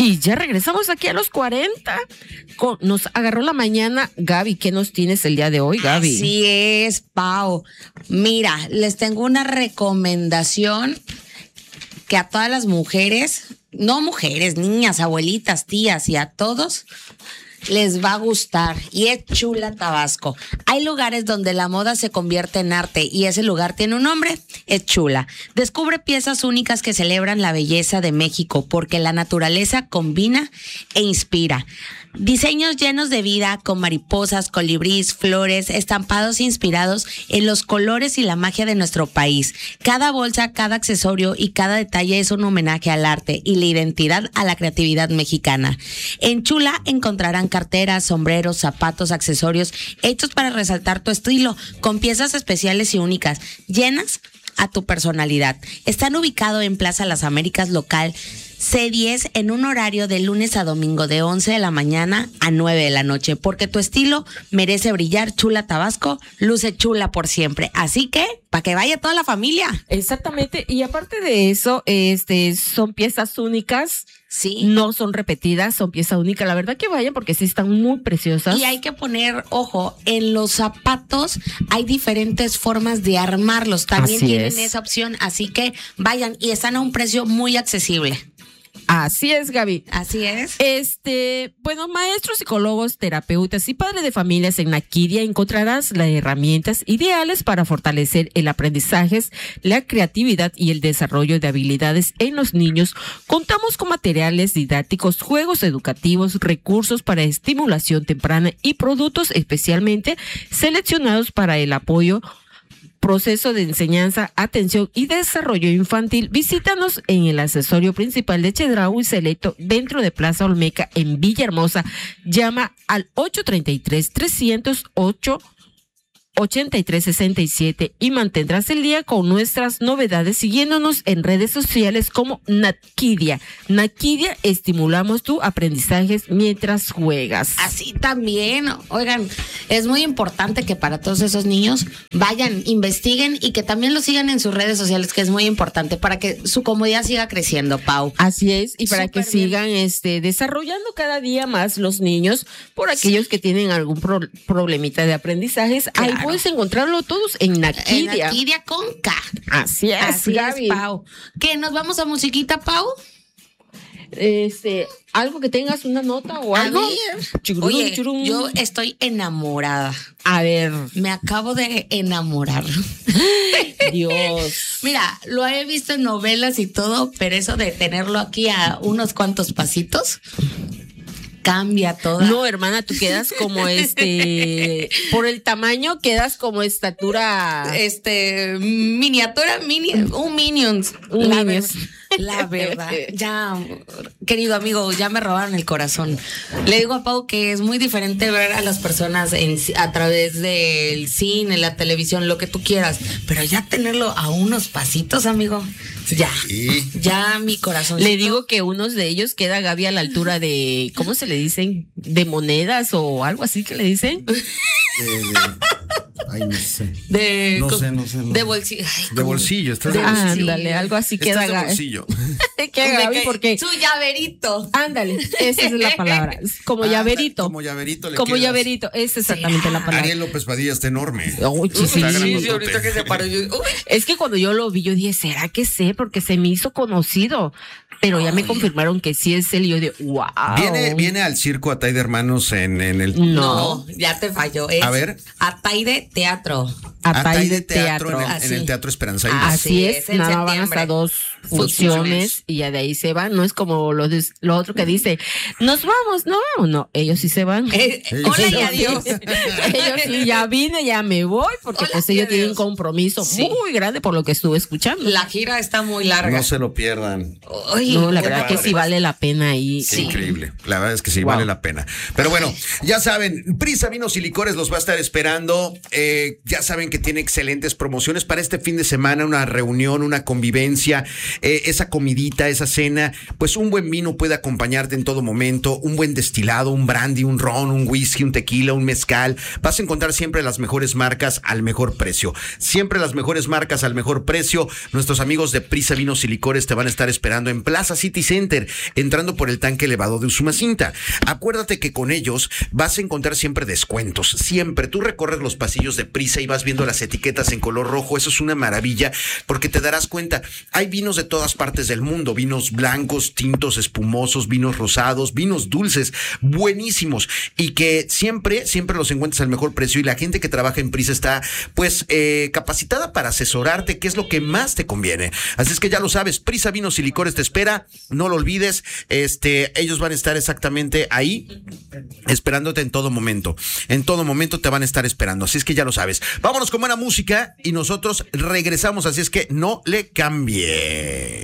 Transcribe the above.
Y ya regresamos aquí a los 40. Nos agarró la mañana. Gaby, ¿qué nos tienes el día de hoy, Gaby? Así es, Pau. Mira, les tengo una recomendación que a todas las mujeres, no mujeres, niñas, abuelitas, tías y a todos les va a gustar, y es Chula Tabasco. Hay lugares donde la moda se convierte en arte y ese lugar tiene un nombre, es Chula. Descubre piezas únicas que celebran la belleza de México porque la naturaleza combina e inspira. Diseños llenos de vida con mariposas, colibrís, flores, estampados inspirados en los colores y la magia de nuestro país. Cada bolsa, cada accesorio y cada detalle es un homenaje al arte y la identidad a la creatividad mexicana. En Chula encontrarán carteras, sombreros, zapatos, accesorios hechos para resaltar tu estilo, con piezas especiales y únicas, llenas a tu personalidad. Están ubicados en Plaza Las Américas local C10 en un horario de lunes a domingo de 11 de la mañana a 9 de la noche, porque tu estilo merece brillar. Chula Tabasco luce chula por siempre, así que para que vaya toda la familia. Exactamente, y aparte de eso, son piezas únicas. Sí. No son repetidas, son piezas únicas. La verdad que vayan porque sí están muy preciosas. Y hay que poner, ojo, en los zapatos hay diferentes formas de armarlos. También Así tienen es. esa opción, así que vayan y están a un precio muy accesible. Así es, Gaby. Así es. Bueno, maestros, psicólogos, terapeutas y padres de familias en Nakidia encontrarás las herramientas ideales para fortalecer el aprendizaje, la creatividad y el desarrollo de habilidades en los niños. Contamos con materiales didácticos, juegos educativos, recursos para estimulación temprana y productos especialmente seleccionados para el apoyo proceso de enseñanza, atención y desarrollo infantil. Visítanos en el accesorio principal de Chedraui Selecto dentro de Plaza Olmeca en Villahermosa. Llama al 833-308-8367 y mantendrás el día con nuestras novedades siguiéndonos en redes sociales como Nakidia. Nakidia, estimulamos tu aprendizaje mientras juegas. Así también, oigan, es muy importante que para todos esos niños vayan, investiguen y que también lo sigan en sus redes sociales, que es muy importante para que su comodidad siga creciendo, Pau. Así es, y para Súper que bien. sigan desarrollando cada día más los niños, por aquellos que tienen algún problemita de aprendizajes, ahí Claro. puedes encontrarlo todos en En Nakidia. Nakidia con K. Así es, Así Gaby. es, Pau. ¿Qué, nos vamos a musiquita, Pau? Algo que tengas una nota o A algo. ver. Chururum, Oye, churum. yo estoy enamorada. A ver, Me acabo de enamorar. Dios. Mira, lo he visto en novelas y todo, pero eso de tenerlo aquí a unos cuantos pasitos cambia todo. No, hermana, tú quedas como por el tamaño quedas como estatura. Miniatura, un Minions. Un La Minions. La verdad, ya, querido amigo, ya me robaron el corazón. Le digo a Pau que es muy diferente ver a las personas a través del cine, la televisión, lo que tú quieras, pero ya tenerlo a unos pasitos, amigo, ya mi corazón. Le digo que unos de ellos queda Gaby a la altura de, ¿cómo se le dicen? De monedas o algo así que le dicen. Ay, no sé. No sé. De bolsillo. De bolsillo, estás de bolsillo. bolsillo. Ándale, algo así Estás queda de Gaby. bolsillo. Queda Gaby porque, Su llaverito. ándale, esa es la palabra. Como llaverito. Como llaverito le Como quedas. llaverito, es exactamente la palabra. Ariel López Padilla está enorme. Uy, sí, Está sí, grandotote. Sí, ahorita que se paró yo. Uy. Es que cuando yo lo vi, yo dije, ¿será que sé? Porque se me hizo conocido. Pero ya me confirmaron que sí es él y yo de wow. Viene al circo Atay de Hermanos en el. No. Ya te falló. Es A ver. Ataide Teatro. Atay de teatro. En el Teatro Esperanza. Así es, es, en nada más van septiembre. hasta 2 funciones y ya de ahí se van. No es como lo otro que dice, nos vamos, no vamos. No, ellos sí se van. Hola y adiós. Ellos sí, ya vine, ya me voy, porque Hola pues y ellos tienen un adiós. compromiso Sí. muy grande por lo que estuve escuchando. La gira está muy larga. No se lo pierdan. Uy, No, la qué verdad que padre. sí vale la pena ahí. Qué increíble. La verdad es que sí, Wow. vale la pena. Pero bueno, ya saben, Prisa Vinos y Licores los va a estar esperando. Ya saben que tiene excelentes promociones para este fin de semana, una reunión, una convivencia esa comidita, esa cena, pues un buen vino puede acompañarte en todo momento, un buen destilado, un brandy, un ron, un whisky, un tequila, un mezcal. Vas a encontrar siempre las mejores marcas al mejor precio. Siempre las mejores marcas al mejor precio. Nuestros amigos de Prisa Vinos y Licores te van a estar esperando en Plaza City Center, entrando por el tanque elevado de Usumacinta. Acuérdate que con ellos vas a encontrar siempre descuentos. Siempre. Tú recorres los pasillos de Prisa y vas viendo las etiquetas en color rojo. Eso es una maravilla porque te darás cuenta. Hay vinos de todas partes del mundo. Vinos blancos, tintos, espumosos, vinos rosados, vinos dulces, buenísimos. Y que siempre los encuentras al mejor precio. Y la gente que trabaja en Prisa está, pues, capacitada para asesorarte qué es lo que más te conviene. Así es que ya lo sabes. Prisa Vinos y Licores te espera. No lo olvides. Ellos van a estar exactamente ahí, esperándote en todo momento. En todo momento te van a estar esperando. Así es que ya lo sabes. Vámonos con buena música y nosotros regresamos. Así es que no le cambie.